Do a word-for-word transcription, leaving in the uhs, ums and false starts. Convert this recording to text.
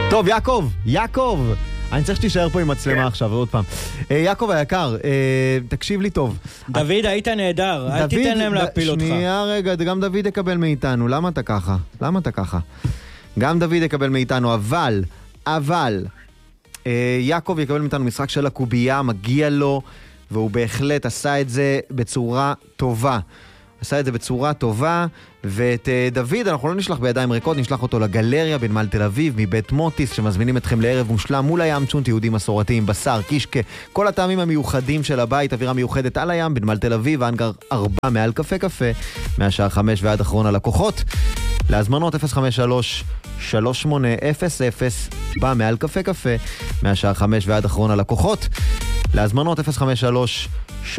טוב, יעקב, יעקב, אני צריך שתישאר פה עם מצלמה עכשיו, עוד פעם. יעקב היקר, תקשיב לי טוב. דוד, היית נהדר, אל תיתן להם להפיל אותך. שנייה רגע, גם דוד יקבל מאיתנו, למה אתה ככה? למה אתה ככה? גם דוד יקבל מאיתנו, אבל, אבל, יעקב יקבל מאיתנו משחק של הקובייה, מגיע לו, והוא בהחלט עשה את זה בצורה טובה. עשה את זה בצורה טובה, ואת דוד אנחנו לא נשלח בידיים ריקות, נשלח אותו לגלריה בנמל תל אביב, מבית מוטיס, שמזמינים אתכם לערב מושלם מול הים, צ'ונט יהודים מסורתיים, בשר, קישקה, כל הטעמים המיוחדים של הבית, אווירה מיוחדת על הים, בנמל תל אביב, האנגר ארבע מעל קפה קפה, מהשעה חמש ועד אחרון הלקוחות. להזמנות אפס חמש שלוש שלוש שמונה אפס אפס, בא מעל קפה קפה, מהשעה חמש ועד אחרון הלקוחות. להזמנות אפס חמש שלוש